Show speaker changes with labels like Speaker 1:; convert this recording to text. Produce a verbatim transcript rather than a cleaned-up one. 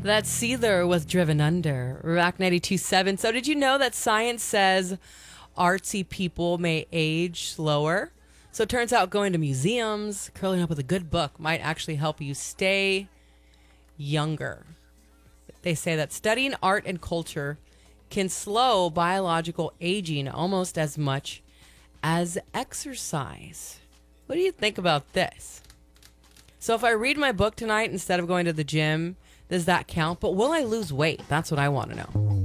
Speaker 1: That's Seether with Driven Under. Rock ninety-two point seven. So did you know that science says artsy people may age slower? So it turns out going to museums, curling up with a good book might actually help you stay younger. They say that studying art and culture can slow biological aging almost as much as exercise. What do you think about this? So if I read my book tonight instead of going to the gym, does that count? But will I lose weight? That's what I want to know.